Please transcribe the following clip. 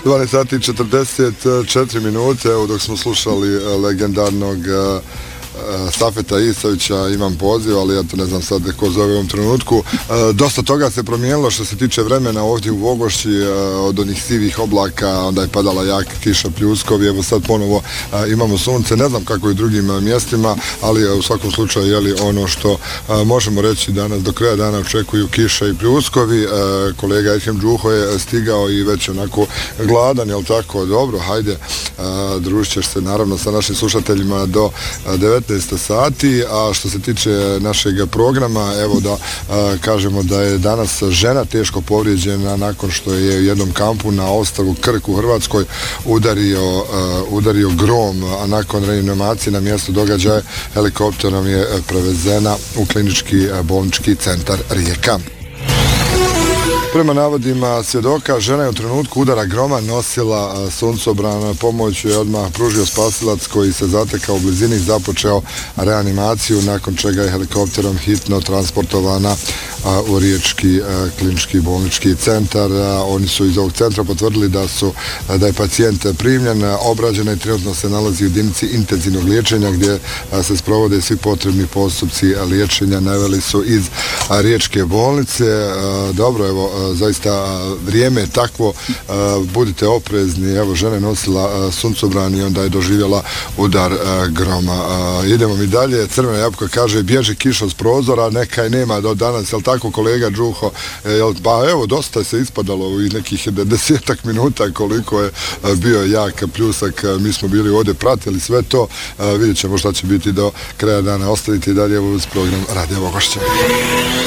12 sati 44 minute, evo dok smo slušali legendarnog Safeta Isavića, imam poziv, ali ja to ne znam sad ko zove u ovom trenutku. Dosta toga se promijenilo što se tiče vremena ovdje u Vogošći, od onih sivih oblaka, onda je padala jaka kiša, pljuskovi, evo sad ponovo imamo sunce, ne znam kako je u drugim mjestima, ali u svakom slučaju je li ono što možemo reći danas do kraja dana očekuju kiša i pljuskovi. Kolega Efim Đuho je stigao i već onako gladan, jel tako? Dobro, hajde, družit ćeš se naravno sa našim slušateljima do 19 sati, a što se tiče našeg programa, evo da kažemo da je danas žena teško povrijeđena nakon što je u jednom kampu na ostrvu Krk u Hrvatskoj udario grom, a nakon reanimacije na mjestu događaja helikopterom je prevezena u klinički bolnički centar Rijeka. Prema navodima svjedoka, žena je u trenutku udara groma nosila suncobran, pomoć je odmah pružio spasilac koji se zatekao u blizini i započeo reanimaciju, nakon čega je helikopterom hitno transportovana u Riječki klinički bolnički centar. Oni su iz ovog centra potvrdili da je pacijent primljen, obrađena i trenutno se nalazi u jedinici intenzivnog liječenja gdje se sprovode svi potrebni postupci liječenja, naveli su iz Riječke bolnice. Dobro, evo, zaista vrijeme je takvo, budite oprezni, evo žena je nosila suncobran i onda je doživjela udar groma. Idemo mi dalje, Crvena jabuka kaže bježi kiša s prozora, neka je nema do danas, jel tako kolega Đuho? Pa evo, dosta se ispadalo u nekih 10 minuta koliko je bio jak pljusak, mi smo bili ovdje, pratili sve to, vidjet ćemo šta će biti do kraja dana, ostaviti dalje uz program Radio Vogošće.